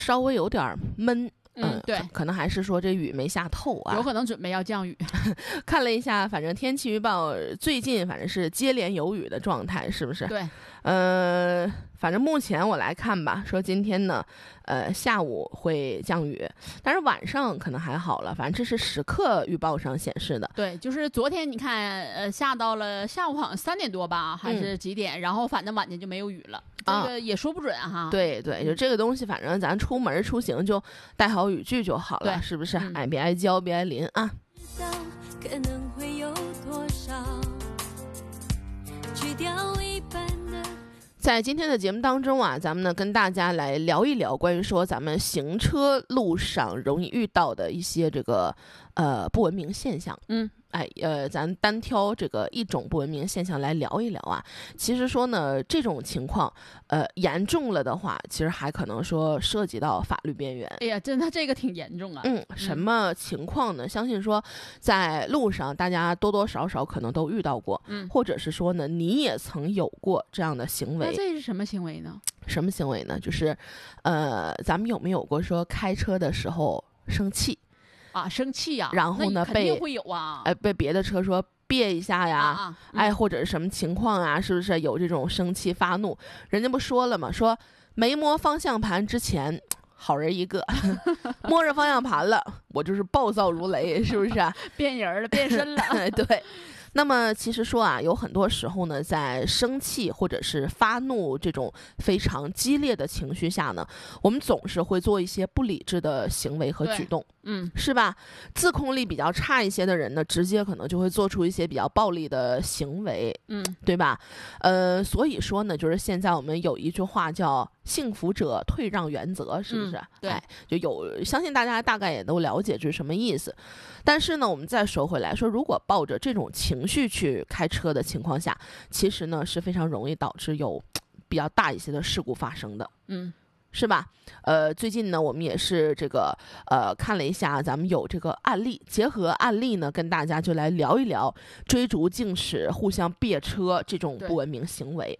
稍微有点闷。 对， 可能还是说这雨没下透啊， 有可能准备要降雨。 看了一下，反正天气预报最近反正是接连有雨的状态，是不是？ 对， 反正目前我来看吧，说今天呢，下午会降雨，但是晚上可能还好了，反正这是时刻预报上显示的。 对，就是昨天你看，下到了下午好像3点多吧，还是几点，然后反正晚间就没有雨了，这个也说不准哈。 对对，就这个东西，反正咱出门出行就带好雨具就好了，是不是？别挨浇，别挨淋啊。可能会有多少去掉一半的。在今天的节目当中啊，咱们呢跟大家来聊一聊关于说咱们行车路上容易遇到的一些这个不文明现象。咱单挑这个一种不文明现象来聊一聊啊。其实说呢，这种情况严重了的话，其实还可能说涉及到法律边缘。 哎呀，真的这个挺严重啊。 什么情况呢？相信说在路上大家多多少少可能都遇到过，或者是说呢你也曾有过这样的行为。 那这是什么行为呢？ 什么行为呢？就是咱们有没有过说开车的时候生气啊？生气呀， 然后呢肯定会有啊， 被别的车说别一下呀，或者是什么情况啊，是不是有这种生气发怒？人家不说了吗？说没摸方向盘之前好人一个，摸着方向盘了我就是暴躁如雷，是不是啊？ 变人了，变身了。 对。那么其实说啊，有很多时候呢，在生气或者是发怒这种非常激烈的情绪下呢，我们总是会做一些不理智的行为和举动，是吧？自控力比较差一些的人呢，直接可能就会做出一些比较暴力的行为，对吧？所以说呢，就是现在我们有一句话叫幸福者退让原则，是不是？ 对， 就有，相信大家大概也都了解这是什么意思。但是呢，我们再说回来说，如果抱着这种情绪去开车的情况下，其实呢是非常容易导致有比较大一些的事故发生的，是吧？最近呢，我们也是这个看了一下，咱们有这个案例，结合案例呢，跟大家就来聊一聊追逐竞驶、互相别车这种不文明行为。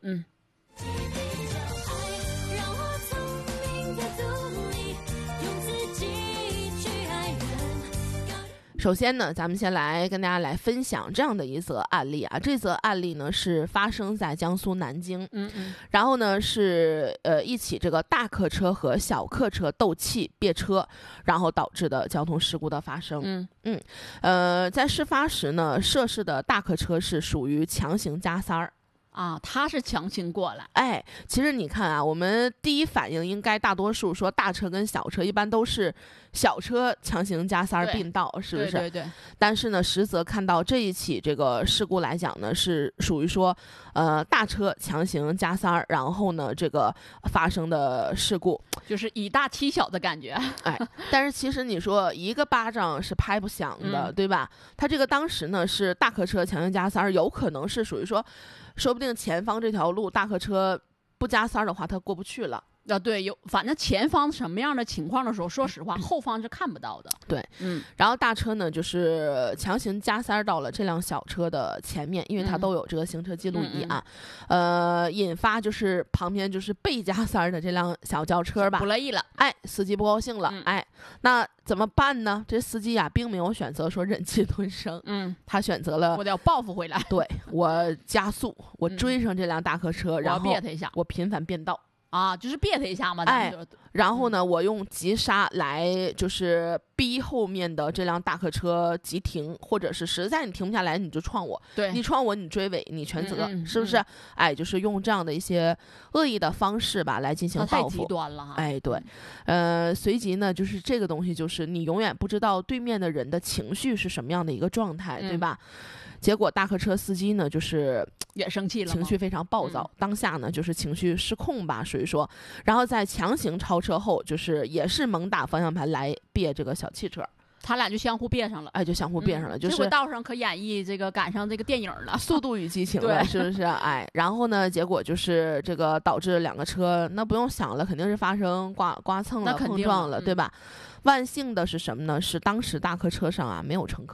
首先呢，咱们先来跟大家来分享这样的一则案例啊。这则案例呢是发生在江苏南京，然后呢是一起这个大客车和小客车斗气别车，然后导致的交通事故的发生。在事发时呢，涉事的大客车是属于强行加塞儿。 他是强行过来。 其实你看啊，我们第一反应应该大多数说大车跟小车一般都是小车强行加塞并道，是不是？ 对。 但是呢，实则看到这一起这个事故来讲呢，是属于说大车强行加塞，然后呢这个发生的事故， 就是以大欺小的感觉。 但是其实你说一个巴掌是拍不响的，对吧？他这个当时呢是大客车强行加塞，有可能是属于说不定前方这条路大客车不加塞的话，它过不去了。 对，反正前方什么样的情况的时候，说实话，后方是看不到的。 对，然后大车呢，就是强行加塞到了这辆小车的前面，因为它都有这个行车记录仪啊，引发就是旁边就是被加塞的这辆小轿车吧， 不乐意了， 司机不高兴了，那怎么办呢？这司机并没有选择说忍气吞声，他选择了我得要报复回来， 对，我加速，我追上这辆大客车，然后别他一下， 我频繁变道。 就是别他一下嘛， 然后呢，我用急刹来就是逼后面的这辆大客车急停，或者是实在你停不下来，你就闯我， 对， 你闯我，你追尾，你全责，是不是？就是用这样的一些恶意的方式吧，来进行报复。 太极端了哈。 对，随即呢，就是这个东西，就是你永远不知道对面的人的情绪是什么样的一个状态，对吧？结果大客车司机呢，就是也生气了， 情绪非常暴躁，当下呢就是情绪失控吧，属于说，然后在强行超车后，就是也是猛打方向盘来别这个小汽车， 他俩就相互别上了， 就相互别上了，就是这回道上可演绎这个赶上这个电影了， 速度与激情了，是不是？然后呢，结果就是这个导致两个车，那不用想了，肯定是发生刮蹭了、碰撞了，对吧？万幸的是什么呢？是当时大客车上没有乘客。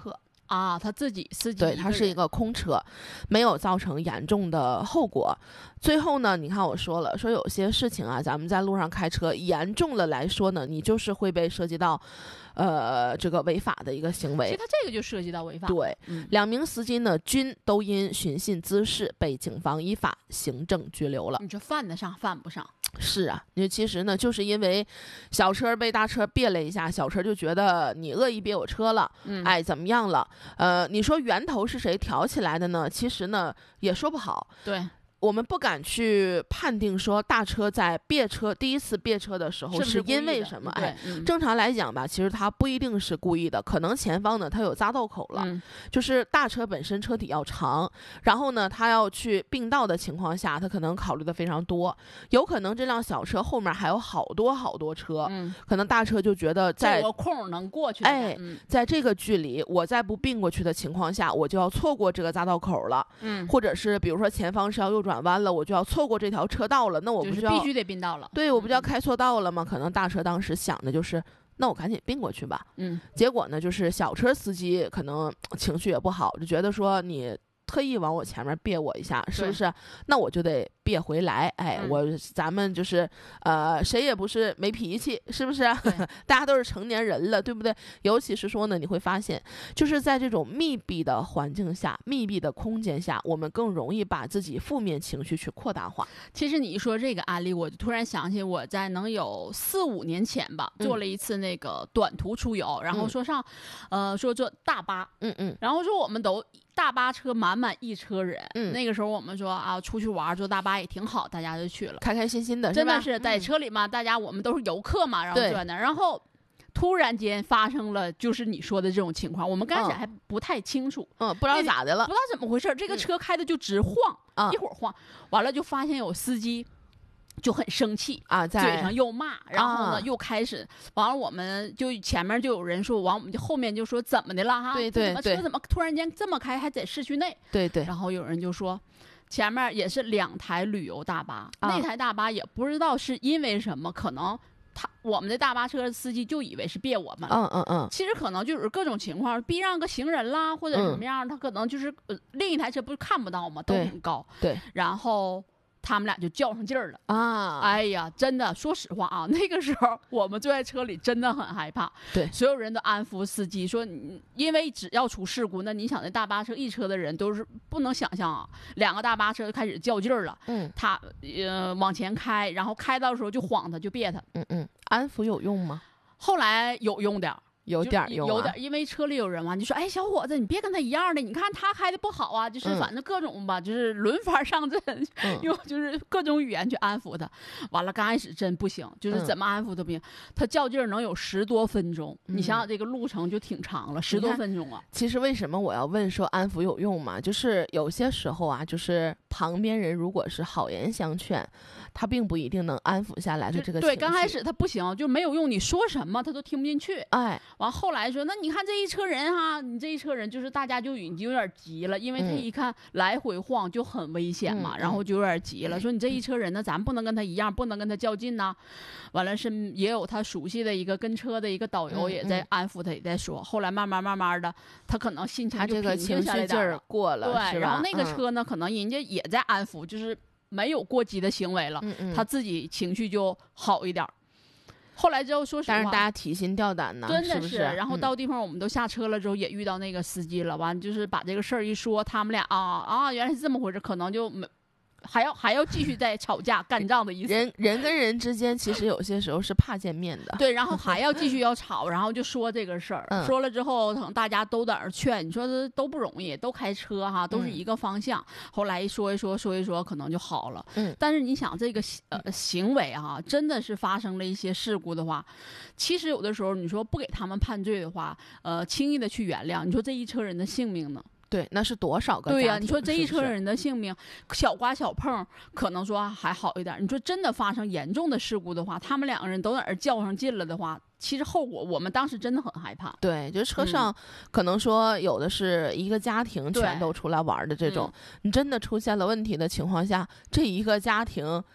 啊，他自己司机对，它是一个空车，没有造成严重的后果。最后呢，你看我说了，说有些事情啊，咱们在路上开车，严重了来说呢，你就是会被涉及到，这个违法的一个行为。 其实他这个就涉及到违法。 对，2名司机呢均都因寻衅滋事被警方依法行政拘留了。 你说犯得上犯不上？ 是啊，你其实呢，就是因为小车被大车别了一下，小车就觉得你恶意别我车了，哎，怎么样了？你说源头是谁挑起来的呢？其实呢，也说不好。 对。 我们不敢去判定说大车在别车第一次别车的时候是因为什么。哎，正常来讲吧，其实他不一定是故意的，可能前方呢他有匝道口了，就是大车本身车体要长，然后呢他要去并道的情况下，他可能考虑的非常多，有可能这辆小车后面还有好多车，可能大车就觉得在有空能过去， 哎，在这个距离我再不并过去的情况下，我就要错过这个匝道口了，或者是比如说前方是要右转弯了，我就要错过这条车道了，那我不就必须得并道了？ 对，我不就要开错道了吗？可能大车当时想的就是，那我赶紧并过去吧。结果呢，就是小车司机可能情绪也不好，就觉得说你特意往我前面别我一下，是不是？那我就得别回来。哎，咱们就是谁也不是没脾气，是不是？大家都是成年人了，对不对？尤其是说呢，你会发现，就是在这种密闭的环境下、密闭的空间下，我们更容易把自己负面情绪去扩大化。 其实你一说这个案例，我就突然想起我在能有4-5年前吧，做了一次那个短途出游，然后说上，说坐大巴，然后说我们都。大巴车满一车人，那个时候我们说啊，出去玩坐大巴也挺好，大家就去了， 开开心心的， 真的是在车里嘛，大家我们都是游客嘛，然后坐那，然后突然间发生了就是你说的这种情况，我们刚开始还不太清楚， 不知道咋的了， 不知道怎么回事，这个车开的就直晃，一会儿晃，完了就发现有司机。就很生气啊， 嘴上又骂，然后呢又开始，完了我们就前面就有人说，完我们就后面就说怎么的了哈？ 对， 车怎么突然间这么开，还在市区内？ 对， 然后有人就说，前面也是2台旅游大巴，那台大巴也不知道是因为什么，可能我们的大巴车司机就以为是别我们，其实可能就是各种情况，避让个行人啦，或者什么样，他可能就是另一台车不是看不到吗？都很高， 对， 然后。他们俩就较上劲儿了啊！ 哎呀，真的，说实话啊，那个时候我们坐在车里真的很害怕。 对， 所有人都安抚司机说，因为只要出事故，那你想那大巴车一车的人都是不能想象啊，2个大巴车就开始较劲儿了。他往前开，然后开到的时候就晃他，就别他。 安抚有用吗？ 后来有用点。 有点用， 有点，因为车里有人嘛，你说，哎，小伙子，你别跟他一样的，你看他开的不好啊，就是反正各种吧，就是轮番上阵，用就是各种语言去安抚他。完了，刚开始真不行，就是怎么安抚都不行，他较劲儿能有10多分钟，你想想这个路程就挺长了，10多分钟啊。 其实为什么我要问说安抚有用嘛？就是有些时候啊，就是旁边人如果是好言相劝，他并不一定能安抚下来的这个情绪。 对，刚开始他不行，就没有用，你说什么他都听不进去。 哎。 完后来说，那你看这一车人哈，你这一车人就是大家就已经有点急了，因为他一看来回晃就很危险嘛，然后就有点急了，说你这一车人呢，咱不能跟他一样，不能跟他较劲呐。完了是也有他熟悉的一个跟车的一个导游也在安抚他，也在说。后来慢慢的，他可能心情就平静下来劲儿过了， 对，然后那个车呢，可能人家也在安抚，就是没有过激的行为了，他自己情绪就好一点。后来之后，说实话， 但是大家提心吊胆呢， 真的是。 然后到地方，我们都下车了之后，也遇到那个司机了。完，就是把这个事儿一说，他们俩原来是这么回事，可能就没。还要继续再吵架干仗的意思。 人跟人之间其实有些时候是怕见面的。 对，然后还要继续要吵，然后就说这个事儿。说了之后，可能大家都在那儿劝，你说这都不容易，都开车哈，都是一个方向。后来说一说，可能就好了。但是你想这个行为哈，真的是发生了一些事故的话，其实有的时候你说不给他们判罪的话，轻易的去原谅，你说这一车人的性命呢？ 对，那是多少个家庭？ 对呀，你说这一车人的性命，小刮小碰可能说还好一点。你说真的发生严重的事故的话，他们2个人都在那儿较上劲了的话，其实后果我们当时真的很害怕。 对，就是车上可能说有的是一个家庭全都出来玩的这种，你真的出现了问题的情况下，这一个家庭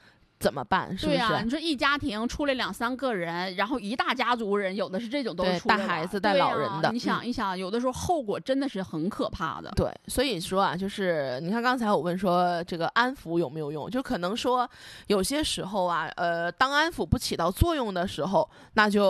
怎么办？是不是？对啊，你说一家庭出来2-3个人，然后一大家族人，有的是这种都是出来带孩子带老人的， 你想一想，有的时候后果真的是很可怕的。 对，所以说啊，就是你看刚才我问说这个安抚有没有用，就可能说有些时候啊，当安抚不起到作用的时候，那就